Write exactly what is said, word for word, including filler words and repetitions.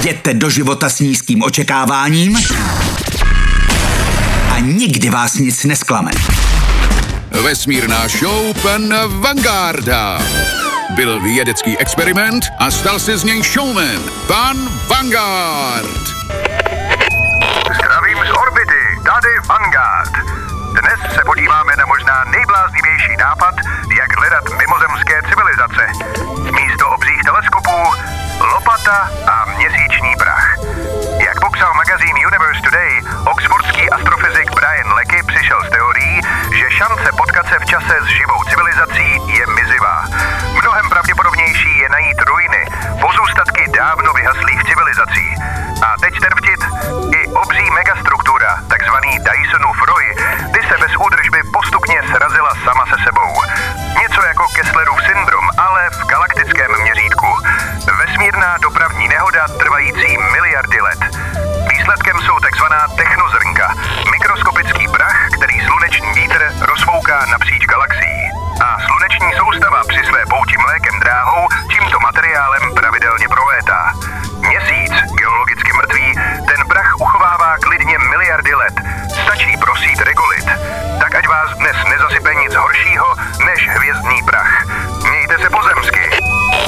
Jděte do života s nízkým očekáváním a nikdy vás nic nesklame. Vesmírná show pana Vangarda. Byl vědecký experiment a stal se z něj showman, pan Vanguard. Zdravím z orbity, tady Vanguard. Dnes se podíváme na možná nejbláznivější nápad, jak hledat mimozemské civilizace. Místo obřích teleskopů, lopata a měsíční prach. Jak popsal magazín Universe Today, oxfordský astrofyzik Brian Leckie přišel s teorií, že šance potkat se v čase s živou civilizací je mizivá. Mnohem pravděpodobnější je najít ruiny, pozůstatky dávno vyhaslých civilizací. A teď ten vtip. I obří megastruktura, takzvaný Dysonův roj, by se bez údržby postupně srazila sama se sebou. Něco jako Kesslerův syndrom, ale v galaktickém měřítku. Vesmírná dopravní nehoda trvající miliardy let. Výsledkem jsou takzvaná technozrnka, mikroskopický prach, který sluneční vítr rozfouká napříč galaxií. A sluneční soustava při své pouti mlékem dráhou tímto materiálem pravidelně prolétá. Měsíc, geologicky mrtvý, ten prach uchovává klidně miliardy let. Stačí prosít regolit. Tak ať vás dnes nezasype nic horšího než hvězdný prach. Mějte se pozemsky.